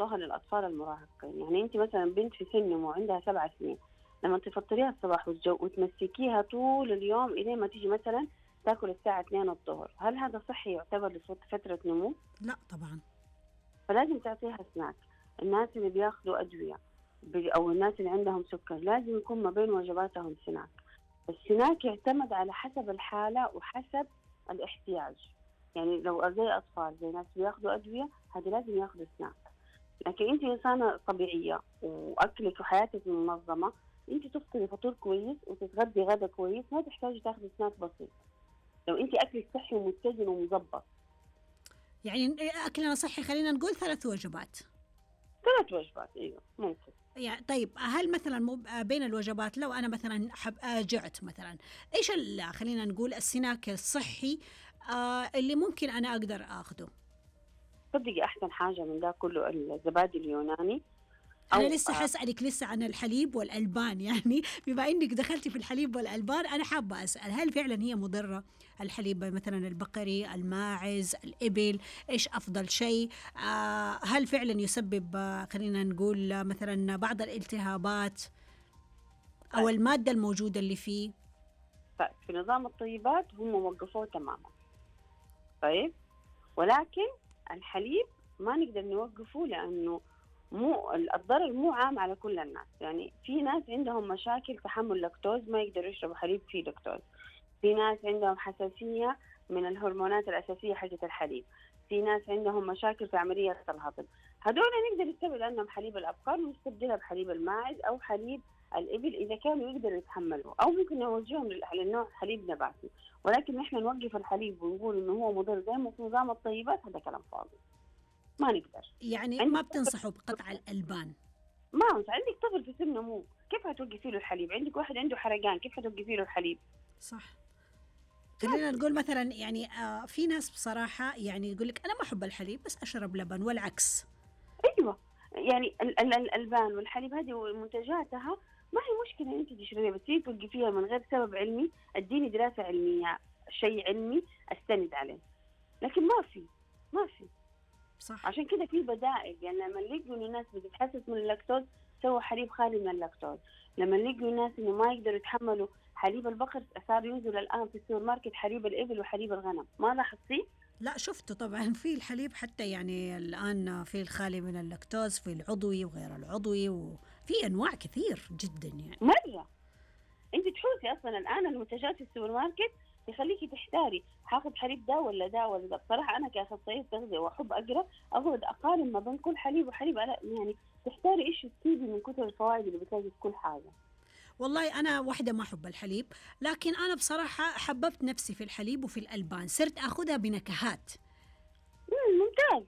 حطوها للأطفال المراهقين. يعني أنت مثلا بنت في سن نمو عندها 7 سنين، لما تفطريها الصباح وتمسكيها طول اليوم إلى ما تيجي مثلا تاكل الساعة 2 الظهر، هل هذا صحي يعتبر لفترة نمو؟ لا طبعا. فلازم تعطيها سناك. الناس اللي بياخدوا أدوية أو الناس اللي عندهم سكر لازم يكون ما بين وجباتهم سناك. السناك يعتمد على حسب الحالة وحسب الاحتياج. يعني لو زي أطفال زي ناس بياخدوا أدوية، هذه لازم ياخدوا سناك. لكن أنت إنسانة طبيعية وأكلك وحياتك منظمة، أنت تفطري فطور كويس وتتغدي غدا كويس، ما تحتاجي تاخدي سناك بسيط لو أنت أكلك صحي ومتزن ومظبط. يعني أكلنا صحي، خلينا نقول 3 وجبات. 3 وجبات أيوة ممكن. يعني طيب، هل مثلا بين الوجبات لو أنا مثلا جعت مثلا، إيش خلينا نقول السناك الصحي اللي ممكن أنا أقدر أخده؟ صدقي أحسن حاجة من ده كله الزبادي اليوناني. أنا أو لسه حسألك لسه عن الحليب والألبان، يعني بما إنك دخلتي في الحليب والألبان أنا حابة أسأل، هل فعلا هي مضرة؟ الحليب مثلا البقري، الماعز، الإبل، إيش أفضل شيء؟ هل فعلا يسبب خلينا نقول مثلا بعض الالتهابات أو طيب. المادة الموجودة اللي فيه؟ طيب في نظام الطيبات هم وقفوه تماما. طيب، ولكن الحليب ما نقدر نوقفه لأنه مو الضرر مو عام على كل الناس. يعني في ناس عندهم مشاكل تحمل لاكتوز ما يقدروا يشربوا حليب فيه لاكتوز، في ناس عندهم حساسية من الهرمونات الأساسية حقة الحليب، في ناس عندهم مشاكل في عملية الهضم. هدول نقدر نستبدل عنهم حليب الأبقار ونستبدلها بحليب الماعز أو حليب الإبل إذا كانوا يقدروا يتحملوا، أو ممكن نوجههم للنوع حليب نباتي. ولكن نحن نوقف الحليب ونقول إنه هو مضر زي ما في نظام الطيبات، هذا كلام فاضي. ما نقدر. يعني عندك ما بتنصحوا بقطع الألبان؟ ما أنت عندك طفل في سن نمو، كيف هتوقفي له الحليب؟ عندك واحد عنده حرقان، كيف هتوقفي له الحليب؟ صح. خلينا نقول مثلا يعني في ناس بصراحة يعني يقول لك أنا ما أحب الحليب بس أشرب لبن، والعكس. ايوه، يعني الالبان والحليب هذه ومنتجاتها ما هي مشكله انت تشربيها، بس هي توقفيها من غير سبب علمي. اديني دراسه علميه، شيء علمي استند عليه. لكن ما في. صح. عشان كده في بدائل. يعني لما لقوا ان الناس بتتحسس من اللاكتوز سووا حليب خالي من اللاكتوز. لما لقوا الناس انه ما يقدروا يتحملوا حليب البقر صار ينزل الان في السوبر ماركت حليب الابل وحليب الغنم. ما لاحظتي؟ لا شفته طبعا في الحليب، حتى يعني الآن في الخالي من اللاكتوز، في العضوي وغير العضوي، وفي أنواع كثير جدا يعني. مره انت تحوسي اصلا الان المنتجات في السوبر ماركت يخليكي تحتاري هاخذ حليب ده ولا ده ولا ده. بصراحه انا كاخصائيه تغذيه واحب اقرا اقعد اقارن ما بين كل حليب وحليب، يعني تحتاري ايش تجيبي من كثر الفوائد اللي بتلاقي في كل حاجه. والله أنا واحدة ما أحب الحليب، لكن أنا بصراحة حببت نفسي في الحليب وفي الألبان، صرت أخذها بنكهات. ممتاز.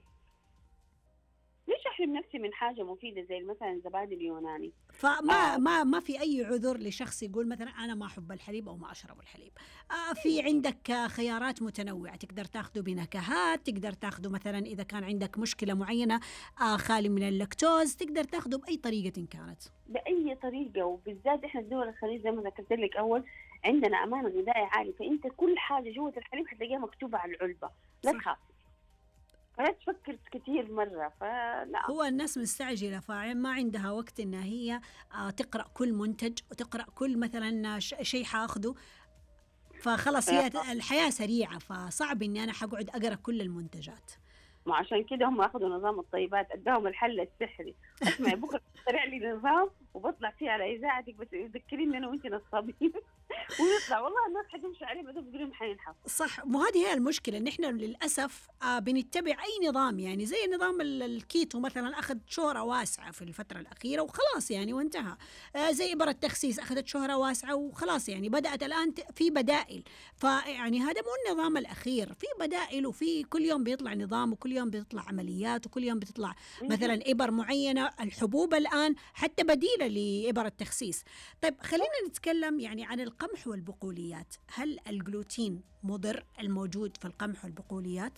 ليش احرم نفسي من حاجه مفيده زي مثلا الزبادي اليوناني؟ فما ما في أي عذر لشخص يقول مثلا أنا ما أحب الحليب أو ما أشرب الحليب. في عندك خيارات متنوعة، تقدر تاخده بنكهات، تقدر تاخده مثلا إذا كان عندك مشكلة معينة خالي من اللاكتوز، تقدر تاخده بأي طريقة كانت. باي طريقه، وبالذات احنا الدول الخليج زي ما ذكرت لك اول عندنا امان غذائي عالي، فانت كل حاجه جوه الحليب حتلاقيها مكتوبه على العلبه. لا صح. تخاف، فلا تفكر كثير مرة. فلا، هو الناس مستعجلة، فما عندها وقت إنها هي تقرأ كل منتج وتقرأ كل مثلا شيء حاخده، فخلص هي الحياة سريعة، فصعب إني أنا حقعد أقرأ كل المنتجات. ما عشان كده هم أخذوا نظام الطيبات أداهم الحل السحري. اسمعي بكرة اخترع لي نظام وبطلع فيه على إذاعتك، بس ذكريني أنا وأنت نصابين ويطلع والله الناس حتمشي عليه بدل بيقولون حينحف. صح، مو هذه هي المشكلة، إن إحنا للأسف بنتبع أي نظام، يعني زي نظام الكيتو مثلا أخذ شهرة واسعة في الفترة الأخيرة وخلاص يعني وانتهى. زي إبرة التخسيس أخذت شهرة واسعة وخلاص يعني بدأت الآن في بدائل. فيعني هذا مو النظام الأخير، في بدائل، وفي كل يوم بيطلع نظام، وكل يوم بيطلع عمليات، وكل يوم بتطلع مثلا إبر معينة. الحبوب الآن حتى بديلة لإبر التخسيس. طيب خلينا نتكلم يعني عن القمح والبقوليات. هل الجلوتين مضر الموجود في القمح والبقوليات؟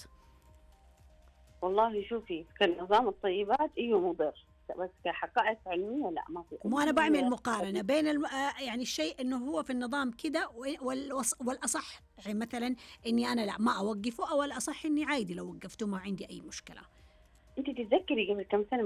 والله شوفي كنظام الطيبات إيه مضر، بس كحقائق علمية لا، ما في مو أنا بعمل مقارنة بين يعني الشيء إنه هو في النظام كده، والأصح يعني مثلا إني أنا لا ما أوقفه، أو الأصح إني عادي لو وقفته ما عندي أي مشكلة. أنت تتذكري قبل كم سنة